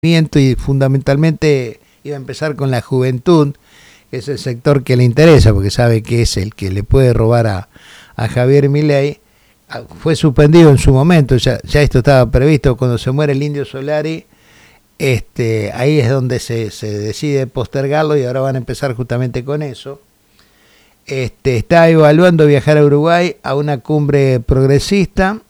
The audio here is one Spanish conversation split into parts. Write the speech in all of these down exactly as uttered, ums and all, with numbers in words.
Y fundamentalmente iba a empezar con la juventud, que es el sector que le interesa, porque sabe que es el que le puede robar a, a Javier Milei. Fue suspendido en su momento, ya, ya esto estaba previsto, cuando se muere el Indio Solari, este, ahí es donde se, se decide postergarlo y ahora van a empezar justamente con eso. Este, está evaluando viajar a Uruguay a una cumbre progresista.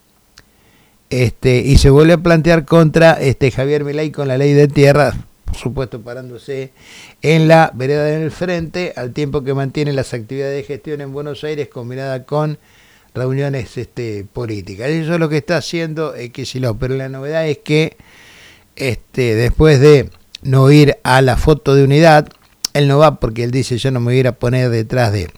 Este, y se vuelve a plantear contra este, Javier Milei con la ley de tierras, por supuesto parándose en la vereda del frente, al tiempo que mantiene las actividades de gestión en Buenos Aires combinada con reuniones este, políticas. Eso es lo que está haciendo eh, Kicillof, pero la novedad es que este, después de no ir a la foto de unidad, él no va porque él dice yo no me voy a ir a poner detrás de,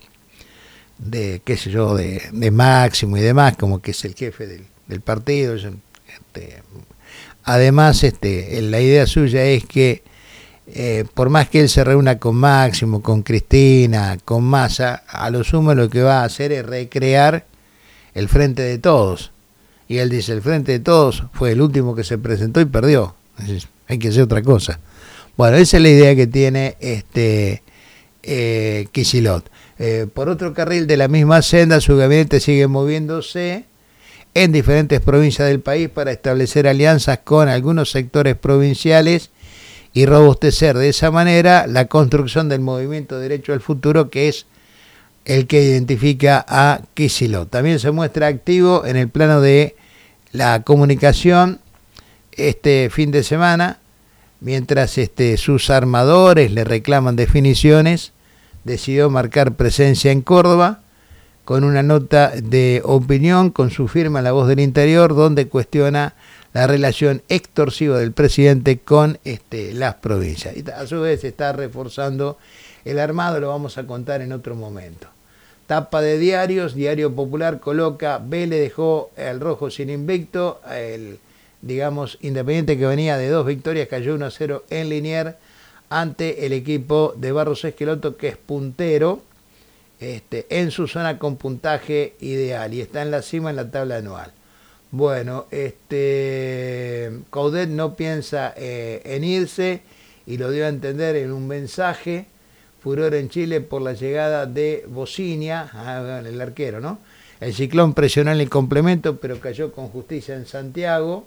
de qué sé yo, de, de Máximo y demás, como que es el jefe del del partido. Este, además, este, la idea suya es que eh, por más que él se reúna con Máximo, con Cristina, con Massa, a lo sumo lo que va a hacer es recrear el Frente de Todos. Y él dice, el Frente de Todos fue el último que se presentó y perdió. Entonces, hay que hacer otra cosa. Bueno, esa es la idea que tiene este eh, Kicillof. Eh, por otro carril de la misma senda, su gabinete sigue moviéndose en diferentes provincias del país para establecer alianzas con algunos sectores provinciales y robustecer de esa manera la construcción del movimiento Derecho al Futuro, que es el que identifica a Kicillof. También se muestra activo en el plano de la comunicación este fin de semana, mientras este, sus armadores le reclaman definiciones, decidió marcar presencia en Córdoba con una nota de opinión con su firma en La Voz del Interior, donde cuestiona la relación extorsiva del presidente con este, las provincias. Y a su vez se está reforzando el armado, lo vamos a contar en otro momento. Tapa de diarios, Diario Popular coloca, Vélez dejó al rojo sin invicto, el, digamos, Independiente que venía de dos victorias cayó uno a cero en Liniers ante el equipo de Barros Esqueloto, que es puntero, Este, en su zona con puntaje ideal y está en la cima en la tabla anual. Bueno, este Coudet no piensa eh, en irse y lo dio a entender en un mensaje. Furor en Chile por la llegada de Bocinia, ah, el arquero, ¿no? El Ciclón presionó en el complemento, pero cayó con justicia en Santiago.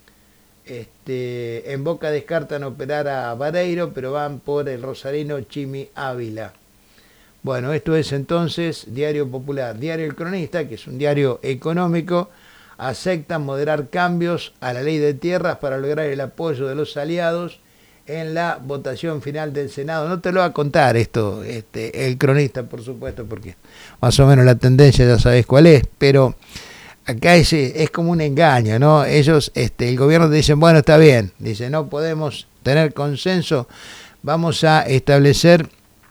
Este, en Boca descartan operar a Vareiro, pero van por el rosarino Chimi Ávila. Bueno, esto es entonces Diario Popular. Diario El Cronista, que es un diario económico, acepta moderar cambios a la ley de tierras para lograr el apoyo de los aliados en la votación final del Senado. No te lo va a contar esto, este, El Cronista, por supuesto, porque más o menos la tendencia ya sabés cuál es, pero acá es, es como un engaño, ¿no? Ellos, este, el gobierno te dicen, bueno, está bien, dice, no podemos tener consenso, vamos a establecer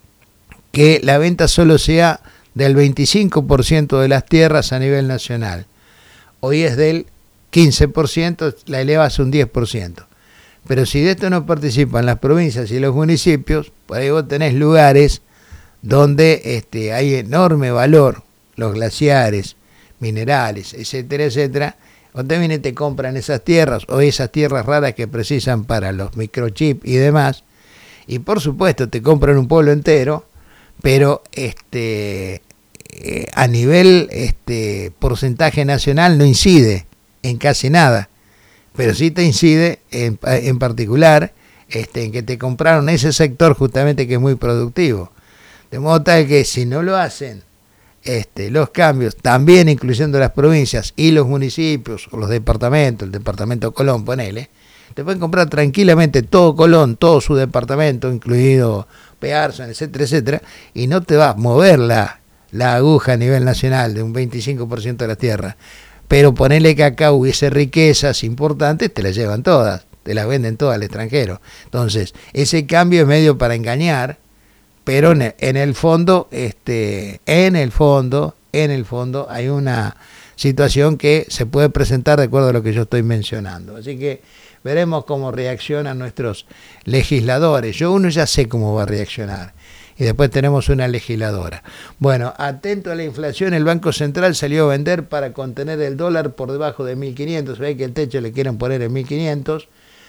que la venta solo sea del veinticinco por ciento de las tierras a nivel nacional. Hoy es del quince por ciento, la elevas a un diez por ciento. Pero si de esto no participan las provincias y los municipios, por ahí vos tenés lugares donde este, hay enorme valor, los glaciares, minerales, etcétera, etcétera, donde vienen y te compran esas tierras o esas tierras raras que precisan para los microchips y demás, y por supuesto te compran un pueblo entero, pero este eh, a nivel este porcentaje nacional no incide en casi nada, pero sí te incide en, en particular este, en que te compraron ese sector justamente que es muy productivo, de modo tal que si no lo hacen este, los cambios, también incluyendo las provincias y los municipios o los departamentos, el departamento Colón, ponele, te pueden comprar tranquilamente todo Colón, todo su departamento, incluido Pearson, etcétera, etcétera, y no te va a mover la, la aguja a nivel nacional de un veinticinco por ciento de la tierra. Pero ponele que acá hubiese riquezas importantes, te las llevan todas, te las venden todas al extranjero. Entonces, ese cambio es medio para engañar, pero en el, en el fondo, este, en el fondo, en el fondo hay una situación que se puede presentar de acuerdo a lo que yo estoy mencionando. Así que veremos cómo reaccionan nuestros legisladores. Yo uno ya sé cómo va a reaccionar. Y después tenemos una legisladora. Bueno, atento a la inflación, el Banco Central salió a vender para contener el dólar por debajo de mil quinientos. Ve que el techo le quieren poner en mil quinientos.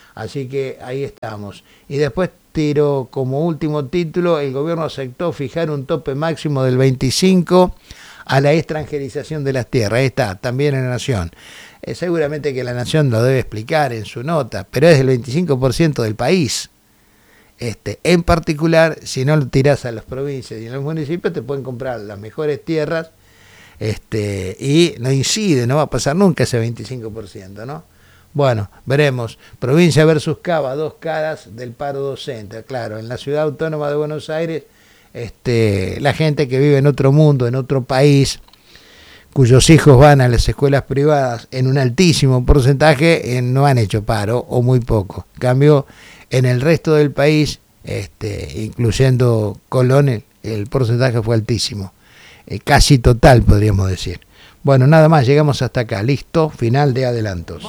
Así que ahí estamos. Y después tiro como último título, el gobierno aceptó fijar un tope máximo del veinticinco a la extranjerización de las tierras. Ahí está, también en la Nación. Eh, seguramente que la Nación lo debe explicar en su nota, pero es el veinticinco por ciento del país. Este, en particular, si no lo tirás a las provincias y a los municipios, te pueden comprar las mejores tierras, este, y no incide, no va a pasar nunca ese veinticinco por ciento, ¿no? Bueno, veremos. Provincia versus Cava, dos caras del paro docente. Claro, en la Ciudad Autónoma de Buenos Aires, este, la gente que vive en otro mundo, en otro país, cuyos hijos van a las escuelas privadas en un altísimo porcentaje, eh, no han hecho paro o muy poco. En cambio, en el resto del país, este, incluyendo Colón, el, el porcentaje fue altísimo, eh, casi total podríamos decir. Bueno, nada más, llegamos hasta acá. Listo, final de adelantos.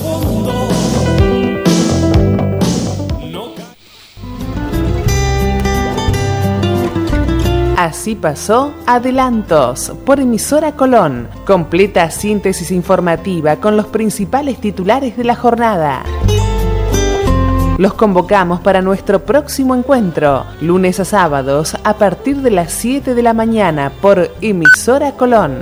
Así pasó Adelantos por emisora Colón. Completa síntesis informativa con los principales titulares de la jornada. Los convocamos para nuestro próximo encuentro, lunes a sábados a partir de las siete de la mañana por emisora Colón.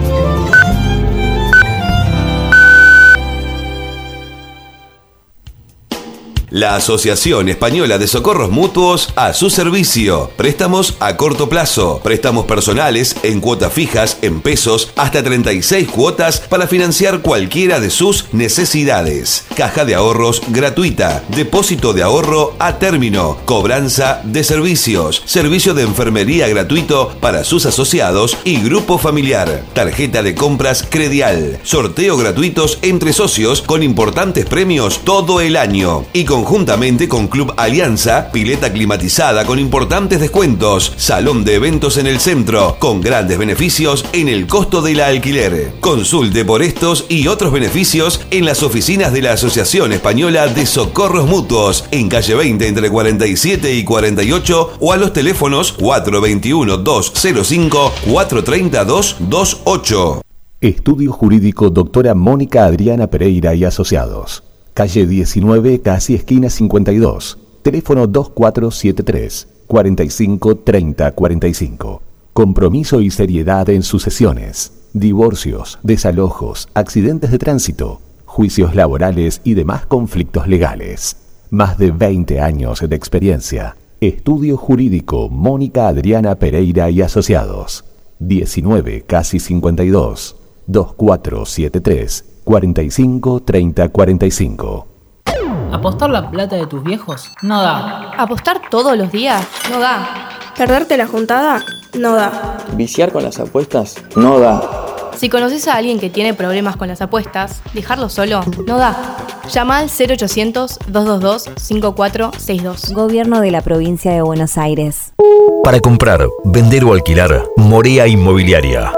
La Asociación Española de Socorros Mutuos a su servicio. Préstamos a corto plazo, préstamos personales en cuotas fijas, en pesos, hasta treinta y seis cuotas para financiar cualquiera de sus necesidades. Caja de ahorros gratuita, depósito de ahorro a término, cobranza de servicios, servicio de enfermería gratuito para sus asociados y grupo familiar, tarjeta de compras Credial, sorteo gratuitos entre socios con importantes premios todo el año y con conjuntamente con Club Alianza, pileta climatizada con importantes descuentos, salón de eventos en el centro, con grandes beneficios en el costo del alquiler. Consulte por estos y otros beneficios en las oficinas de la Asociación Española de Socorros Mutuos, en calle veinte entre cuarenta y siete y cuarenta y ocho, o a los teléfonos cuatro veintiuno, doscientos cinco, cuatro treinta, doscientos veintiocho. Estudio Jurídico Doctora Mónica Adriana Pereira y Asociados. Calle diecinueve, casi esquina cincuenta y dos. Teléfono dos cuatro siete tres, cuarenta y cinco, treinta, cuarenta y cinco. Compromiso y seriedad en sucesiones, divorcios, desalojos, accidentes de tránsito, juicios laborales y demás conflictos legales. Más de veinte años de experiencia. Estudio Jurídico Mónica Adriana Pereira y Asociados. diecinueve, casi cincuenta y dos. dos cuatro siete tres, cuarenta y cinco, treinta, cuarenta y cinco. ¿Apostar la plata de tus viejos? No da. ¿Apostar todos los días? No da. ¿Perderte la juntada? No da. ¿Viciar con las apuestas? No da. Si conoces a alguien que tiene problemas con las apuestas, dejarlo solo no da. Llama al cero ochocientos, doscientos veintidós, cincuenta y cuatro sesenta y dos. Gobierno de la Provincia de Buenos Aires. Para comprar, vender o alquilar, Morea Inmobiliaria.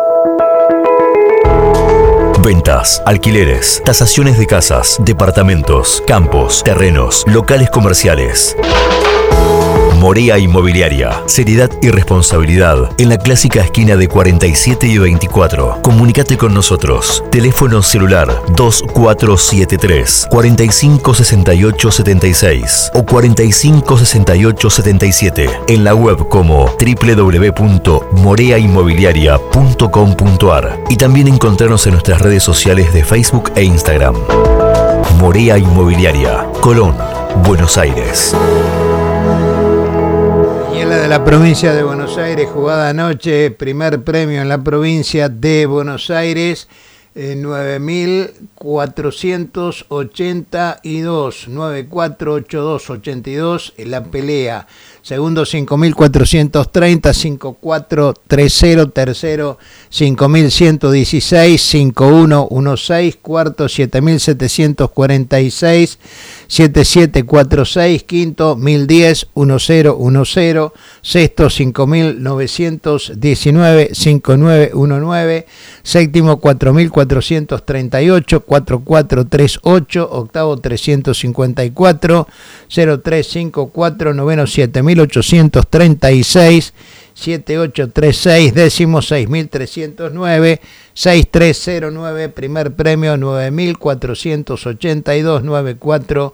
Ventas, alquileres, tasaciones de casas, departamentos, campos, terrenos, locales comerciales. Morea Inmobiliaria. Seriedad y responsabilidad en la clásica esquina de cuarenta y siete y veinticuatro. Comunicate con nosotros. Teléfono celular dos cuatro siete tres, cuarenta y cinco, sesenta y ocho, setenta y seis o cuarenta y cinco, sesenta y ocho, setenta y siete. En la web como doble u doble u doble u punto morea inmobiliaria punto com punto a r y también encontrarnos en nuestras redes sociales de Facebook e Instagram. Morea Inmobiliaria, Colón, Buenos Aires. La de la provincia de Buenos Aires, jugada anoche, primer premio en la provincia de Buenos Aires, eh, nueve mil cuatrocientos ochenta y dos, nueve cuatro ocho dos ochenta y dos, en la pelea. Segundo cinco mil cuatrocientos treinta, cinco cuatro treinta, tercero cinco mil ciento dieciséis, cinco uno dieciséis, cuarto siete mil setecientos cuarenta y seis, siete siete cuarenta y seis, quinto mil diez, diez diez, sexto cinco mil novecientos diecinueve, cinco nueve diecinueve, séptimo cuatro mil cuatrocientos treinta y ocho, cuatro cuatro treinta y ocho, octavo trescientos cincuenta y cuatro, cero tres cincuenta y cuatro, noveno siete mil ochocientos treinta y seis, siete ocho treinta y seis, décimo seis mil trescientos nueve, seis tres cero nueve, primer premio nueve mil cuatrocientos ochenta y dos, noventa y cuatro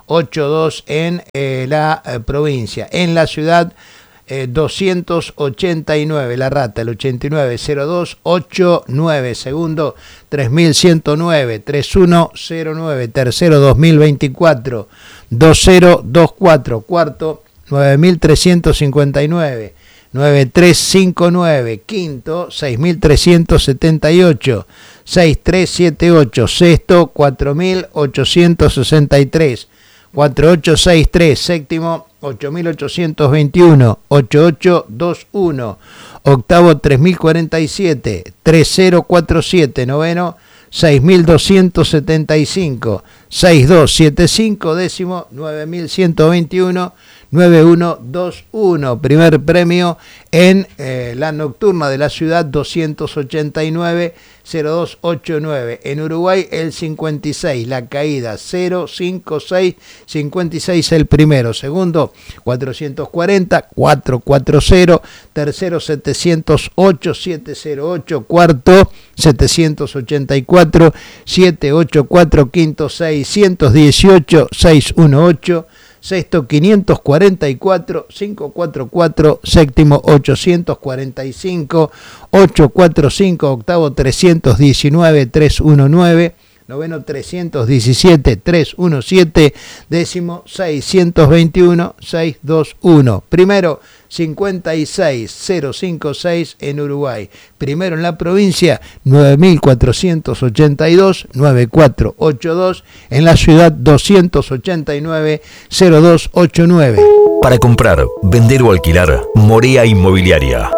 ochenta y dos en eh, la eh, provincia. En la ciudad, eh, doscientos ochenta y nueve, La Rata, el ochenta y nueve cero dos ochenta y nueve. Segundo, tres mil ciento nueve, treinta y uno cero nueve. Tercero, dos mil veinticuatro, veinte veinticuatro. Cuarto, nueve mil trescientos cincuenta y nueve, nueve mil trescientos cincuenta y nueve. Quinto, seis mil trescientos setenta y ocho, sesenta y tres setenta y ocho. Sexto, cuatro mil ochocientos sesenta y tres, cuarenta y ocho sesenta y tres. Séptimo, ocho mil ochocientos veintiuno, ochenta y ocho veintiuno. Octavo, tres mil cuarenta y siete, treinta cuarenta y siete. Noveno, seis mil doscientos setenta y cinco, sesenta y dos setenta y cinco. Décimo, nueve mil ciento veintiuno, noventa y uno veintiuno. Primer premio en eh, la nocturna de la ciudad, doscientos ochenta y nueve cero dos ochenta y nueve. En Uruguay, el cincuenta y seis, La Caída, cero cincuenta y seis cincuenta y seis el primero. Segundo, cuatrocientos cuarenta, cuatrocientos cuarenta. Tercero, setecientos ocho, setecientos ocho. Cuarto, setecientos ochenta y cuatro, setecientos ochenta y cuatro. Quinto, seiscientos dieciocho, seiscientos dieciocho. Sexto, quinientos cuarenta y cuatro, quinientos cuarenta y cuatro. Séptimo, ochocientos cuarenta y cinco, ochocientos cuarenta y cinco. Octavo, trescientos diecinueve, trescientos diecinueve. Noveno, trescientos diecisiete, trescientos diecisiete. Décimo, seiscientos veintiuno, seiscientos veintiuno. Primero, cincuenta y seis cero cincuenta y seis en Uruguay. Primero en la provincia, nueve mil cuatrocientos ochenta y dos, noventa y cuatro ochenta y dos. En la ciudad, doscientos ochenta y nueve cero dos ochenta y nueve. Para comprar, vender o alquilar, Morea Inmobiliaria.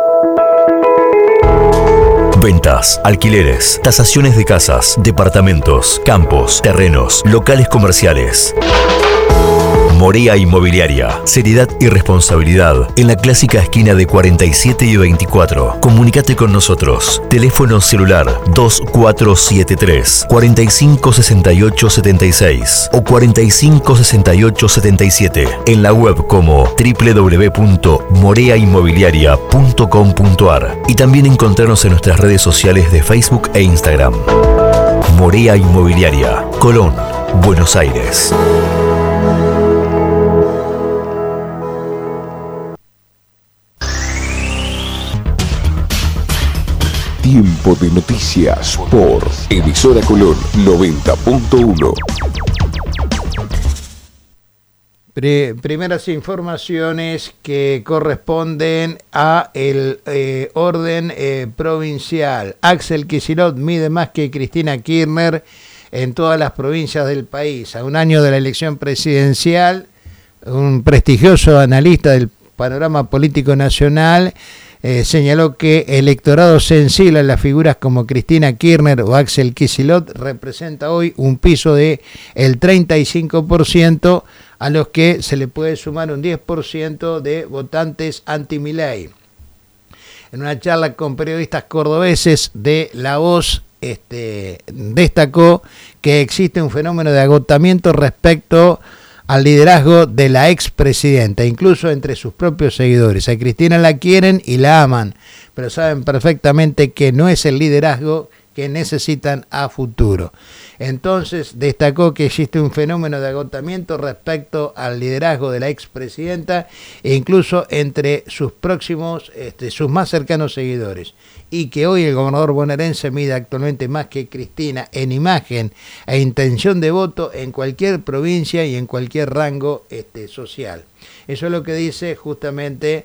Ventas, alquileres, tasaciones de casas, departamentos, campos, terrenos, locales comerciales. Morea Inmobiliaria, seriedad y responsabilidad en la clásica esquina de cuarenta y siete y veinticuatro. Comunicate con nosotros. Teléfono celular dos cuatro siete tres, cuarenta y cinco sesenta y ocho setenta y seis o cuarenta y cinco sesenta y ocho setenta y siete. En la web como doble u doble u doble u punto morea inmobiliaria punto com punto ar y también encontrarnos en nuestras redes sociales de Facebook e Instagram. Morea Inmobiliaria, Colón, Buenos Aires. Tiempo de noticias por Emisora Colón noventa punto uno. Primeras informaciones que corresponden a el eh, orden eh, provincial. Axel Kicillof mide más que Cristina Kirchner en todas las provincias del país. A un año de la elección presidencial, un prestigioso analista del panorama político nacional Eh, señaló que electorado sensible a las figuras como Cristina Kirchner o Axel Kicillof representa hoy un piso de el treinta y cinco por ciento, a los que se le puede sumar un diez por ciento de votantes anti-Milei. En una charla con periodistas cordobeses de La Voz, este, destacó que existe un fenómeno de agotamiento respecto al liderazgo de la expresidenta, incluso entre sus propios seguidores. A Cristina la quieren y la aman, pero saben perfectamente que no es el liderazgo que necesitan a futuro. Entonces destacó que existe un fenómeno de agotamiento respecto al liderazgo de la expresidenta e incluso entre sus próximos, este, sus más cercanos seguidores, y que hoy el gobernador bonaerense mide actualmente más que Cristina en imagen e intención de voto en cualquier provincia y en cualquier rango este, social. Eso es lo que dice justamente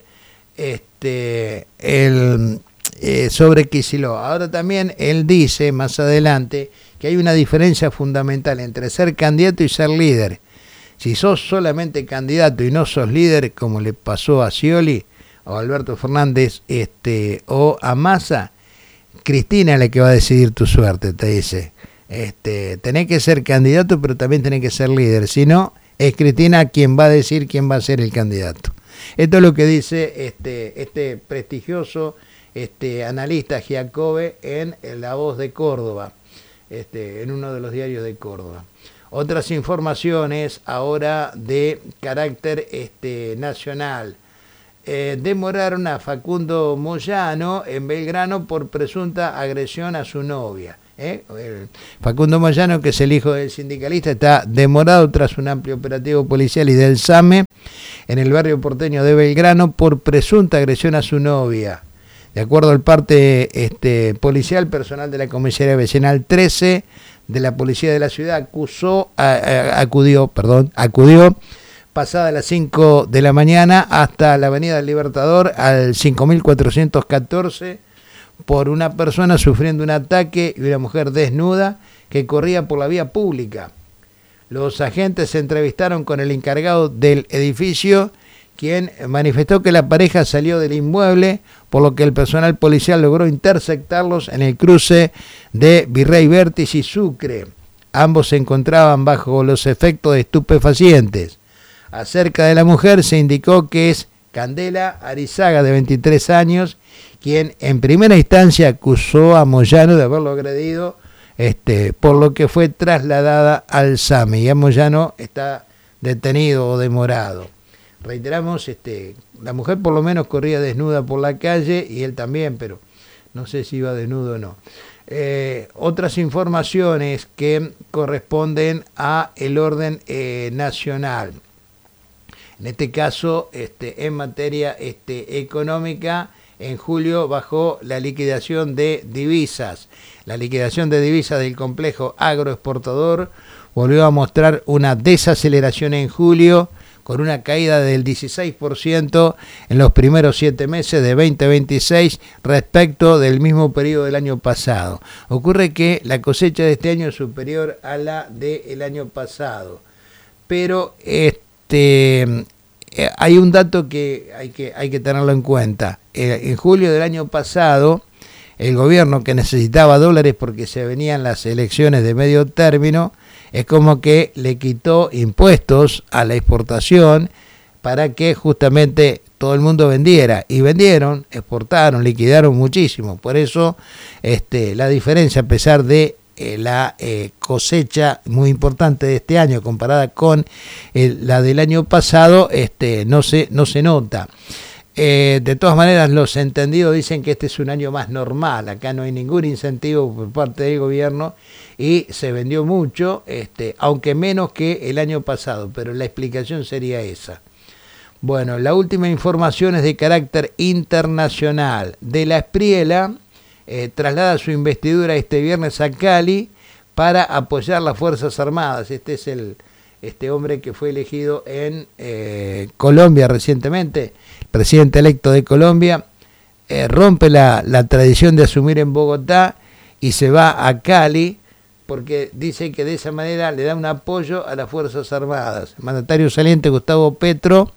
este, el, eh, sobre Kicillof. Ahora también él dice más adelante que hay una diferencia fundamental entre ser candidato y ser líder. Si sos solamente candidato y no sos líder, como le pasó a Scioli o a Alberto Fernández este, o a Massa, Cristina es la que va a decidir tu suerte, te dice. Este, tenés que ser candidato, pero también tenés que ser líder. Si no, es Cristina quien va a decir quién va a ser el candidato. Esto es lo que dice este, este prestigioso este, analista Giacobbe en La Voz de Córdoba. Este, en uno de los diarios de Córdoba. Otras informaciones ahora de carácter este, nacional. Eh, demoraron a Facundo Moyano en Belgrano por presunta agresión a su novia. ¿eh? El Facundo Moyano, que es el hijo del sindicalista, está demorado tras un amplio operativo policial y del SAME en el barrio porteño de Belgrano por presunta agresión a su novia. De acuerdo al parte este, policial, personal de la comisaría vecinal trece de la policía de la ciudad acusó, a, a, acudió, perdón, acudió pasada las cinco de la mañana hasta la avenida del Libertador al cinco mil cuatrocientos catorce por una persona sufriendo un ataque y una mujer desnuda que corría por la vía pública. Los agentes se entrevistaron con el encargado del edificio, quien manifestó que la pareja salió del inmueble, por lo que el personal policial logró interceptarlos en el cruce de Virrey Vértiz y Sucre. Ambos se encontraban bajo los efectos de estupefacientes. Acerca de la mujer se indicó que es Candela Arizaga, de veintitrés años, quien en primera instancia acusó a Moyano de haberlo agredido, este, por lo que fue trasladada al SAME. Y a Moyano está detenido o demorado. Reiteramos, este, la mujer por lo menos corría desnuda por la calle y él también, pero no sé si iba desnudo o no. Eh, otras informaciones que corresponden a el orden eh, nacional. En este caso, este, en materia este, económica, en julio bajó la liquidación de divisas. La liquidación de divisas del complejo agroexportador volvió a mostrar una desaceleración en julio, con una caída del dieciséis por ciento en los primeros siete meses de veinte veintiséis respecto del mismo periodo del año pasado. Ocurre que la cosecha de este año es superior a la del año pasado, pero este, hay un dato que hay que, hay que tenerlo en cuenta. En julio del año pasado, el gobierno, que necesitaba dólares porque se venían las elecciones de medio término, es como que le quitó impuestos a la exportación para que justamente todo el mundo vendiera. Y vendieron, exportaron, liquidaron muchísimo. Por eso este, la diferencia, a pesar de eh, la eh, cosecha muy importante de este año comparada con el, la del año pasado, este, no se, no se nota. Eh, de todas maneras, los entendidos dicen que este es un año más normal. Acá no hay ningún incentivo por parte del gobierno y se vendió mucho, este, aunque menos que el año pasado, pero la explicación sería esa. Bueno, la última información es de carácter internacional. De la Espriella eh, traslada su investidura este viernes a Cali para apoyar las Fuerzas Armadas. Este es el este hombre que fue elegido en eh, Colombia recientemente, presidente electo de Colombia, eh, rompe la, la tradición de asumir en Bogotá y se va a Cali porque dice que de esa manera le da un apoyo a las Fuerzas Armadas. El mandatario saliente Gustavo Petro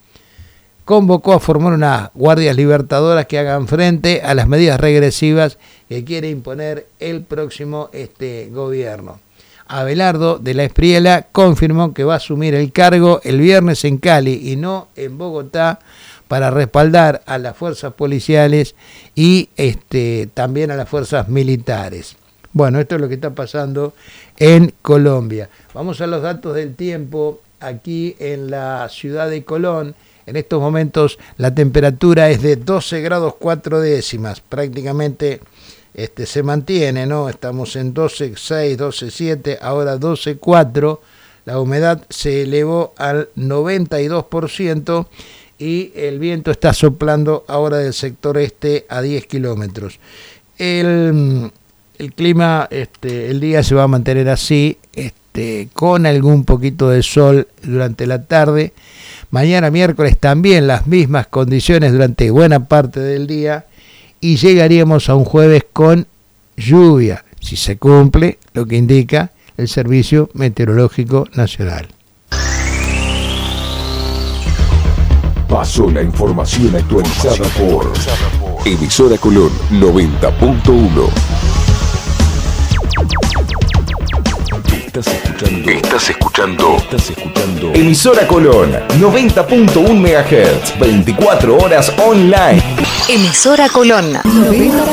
convocó a formar unas guardias libertadoras que hagan frente a las medidas regresivas que quiere imponer el próximo este, gobierno. Abelardo de la Espriella confirmó que va a asumir el cargo el viernes en Cali y no en Bogotá para respaldar a las fuerzas policiales y este, también a las fuerzas militares. Bueno, esto es lo que está pasando en Colombia. Vamos a los datos del tiempo aquí en la ciudad de Colón. En estos momentos la temperatura es de doce grados cuatro décimas, prácticamente este, se mantiene, ¿no? Estamos en doce seis, doce siete, ahora doce cuatro. La humedad se elevó al noventa y dos por ciento y el viento está soplando ahora del sector este a diez kilómetros. El, el clima, este, el día se va a mantener así, este, con algún poquito de sol durante la tarde. Mañana miércoles también las mismas condiciones durante buena parte del día y llegaríamos a un jueves con lluvia, si se cumple lo que indica el Servicio Meteorológico Nacional. Pasó la información actualizada por Emisora Colón noventa punto uno. Estás escuchando. Estás escuchando. Estás escuchando. Emisora Colón noventa punto uno megahertz. veinticuatro horas online. Emisora Colón.